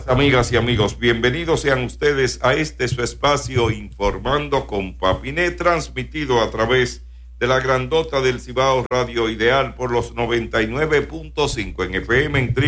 Amigas y amigos, bienvenidos sean ustedes a este su espacio Informando con Papiné, transmitido a través de la grandota del Cibao Radio Ideal por los 99.5 en FM en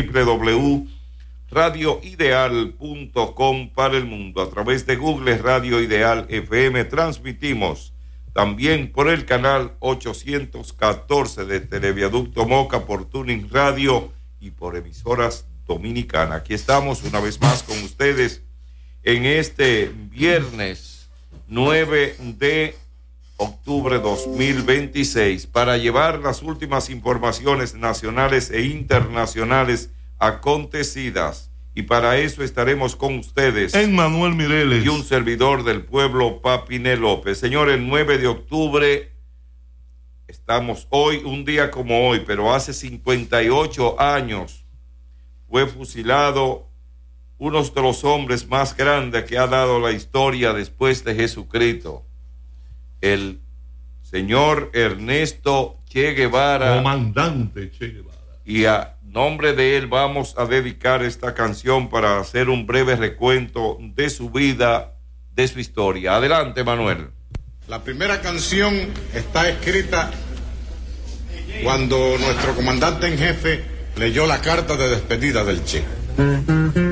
www.radioideal.com para el mundo. A través de Google Radio Ideal FM transmitimos también por el canal 814 de Televiaducto Moca, por Tuning Radio y por emisoras dominicana. Aquí estamos una vez más con ustedes en este viernes 9 de octubre 2026 para llevar las últimas informaciones nacionales e internacionales acontecidas, y para eso estaremos con ustedes en Manuel Mireles y un servidor del pueblo, Papiné López. Señores, el 9 de octubre estamos hoy, un día como hoy, pero hace 58 años fue fusilado uno de los hombres más grandes que ha dado la historia después de Jesucristo, el señor Ernesto Che Guevara, comandante Che Guevara. Y a nombre de él vamos a dedicar esta canción para hacer un breve recuento de su vida, de su historia. Adelante, Manuel. La primera canción está escrita cuando nuestro comandante en jefe leyó la carta de despedida del Che.